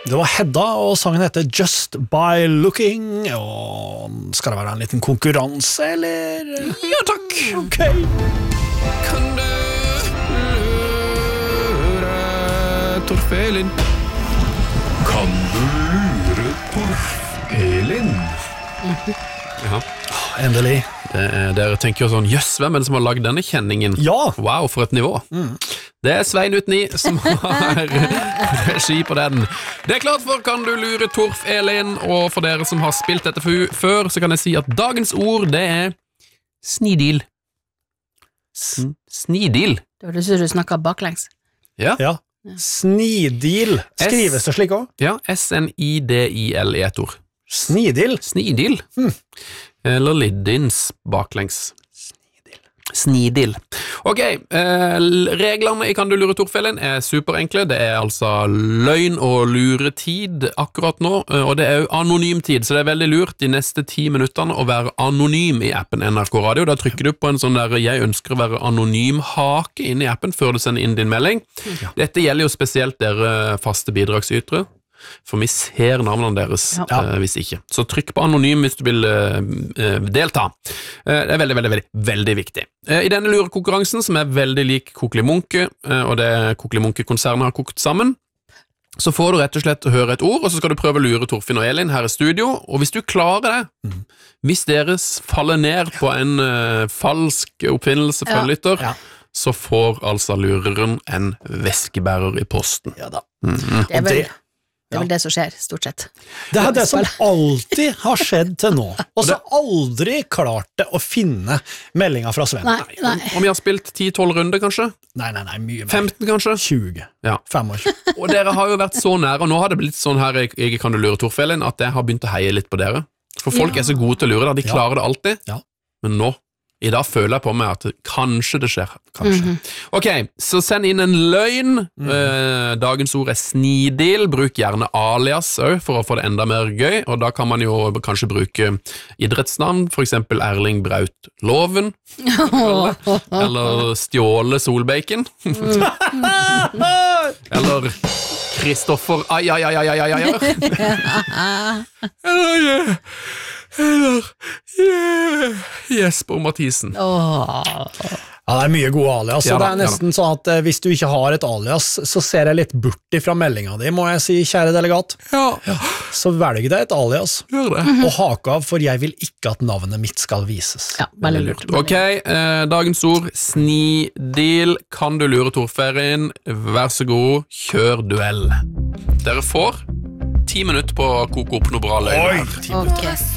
Det var Hedda, og sangen heter Just By Looking. Og skal det være en liten konkurranse, eller? Ja, takk. Ok. Kan du lure Torf-Elin? Kan du lure Torf-Elin? Ja. Endelig. Dere tenker jo sånn, jøss, hvem er det som har laget denne kjenningen? Ja. Wow, for et nivå. Det er Svein Utni som har regi på den. Det er klart for Kan du lure Torf-Elin, og for dere som har spilt dette før, så kan jeg si at dagens ord, det er snidil. Snidil. Det var det så du snakket baklengs. Ja. Ja. Snidil. Skrives det slik også? Ja, S-N-I-D-I-L i et ord. Snidil? Snidil. Eller liddins baklengs. Snidil. Ok, reglene i Kan du lure Torf-Elin er superenkle. Det er altså løgn og luretid akkurat nå, og det er jo anonym tid, så det er veldig lurt de neste 10 minuttene å være anonym i appen NRK Radio. Da trykker du på en sånn der «Jeg ønsker å være anonym» hake inn i appen før du sender inn din melding. Dette gjelder jo spesielt dere faste bidragsytere, for vi ser navnene deres hvis ikke. Så trykk på anonym hvis du vil delta. Det er veldig, veldig, veldig, veldig viktig. I denne lurekonkurransen, som er veldig lik Kokelimunke, og det Kokelimunke-konsernet har kokt sammen, så får du rett og slett høre et ord, og så skal du prøve å lure Torfinn og Elin her i studio, og hvis du klarer det, hvis deres faller ned på en falsk oppfinnelse fra en lytter, så får altså lureren en veskebærer i posten. Ja da. Det er vel det som skjer, stort sett. Det er det som alltid har skjedd til nå, og så aldri klart det å finne meldinger fra Sven. Nei. Om vi har spilt 10-12 runder, kanskje? Nei, mye mer. 15, kanskje? 20. Ja. 25. Og dere har jo vært så nære, og nå har det blitt sånn her jeg Kan du lure Torf-Elin, at jeg har begynt å heie litt på dere. For folk er så gode til å lure, de klarer det alltid. Ja. Men nå, i dag føler jeg på meg at kanskje det skjer. Kanskje. Ok, så send inn en løgn. Dagens ord er snidil. Bruk gjerne alias også, for å få det enda mer gøy, og da kan man jo kanskje bruke idrettsnavn, for eksempel Erling Braut Loven, eller Stjåle Solbacon, eller Kristoffer eller Jesper Mathisen. Ja, det er mye gode alias, så det er nesten sånn at hvis du ikke har et alias, så ser jeg litt bort ifra meldingen din, må jeg si, kjære delegat. Ja. Så velg deg et alias, Gjør det. og hak av, for jeg vil ikke at navnet mitt skal vises. Ja, veldig lurt. Ok, dagens ord, snidil. Kan du lure Torf-Elin? Vær så god, kjør duell. Dere får 10 minutter på å koke opp noe bra løgn her. Ok.